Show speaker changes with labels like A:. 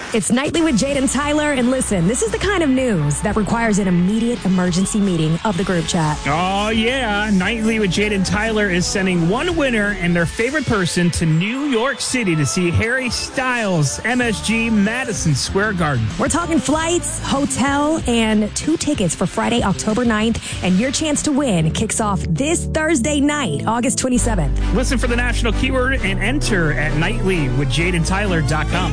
A: It's Nightly with Jade and Tyler. And listen, this is the kind of news that requires an immediate emergency meeting of the group chat.
B: Oh, yeah. Nightly with Jade and Tyler is sending one winner and their favorite person to New York City to see Harry Styles, MSG, Madison Square Garden.
A: We're talking flights, hotel, and 2 tickets for Friday, October 9th. And your chance to win kicks off this Thursday night, August 27th.
B: Listen for the national keyword and enter at nightlywithjadeandtyler.com.